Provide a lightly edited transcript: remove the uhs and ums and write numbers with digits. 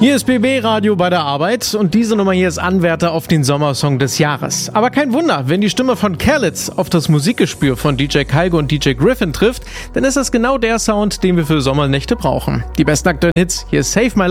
Hier ist BB Radio bei der Arbeit und diese Nummer hier ist Anwärter auf den Sommersong des Jahres. Aber kein Wunder, wenn die Stimme von Khalid auf das Musikgespür von DJ Kaigo und DJ Griffin trifft, dann ist das genau der Sound, den wir für Sommernächte brauchen. Die besten aktuellen Hits, hier ist Save My Life.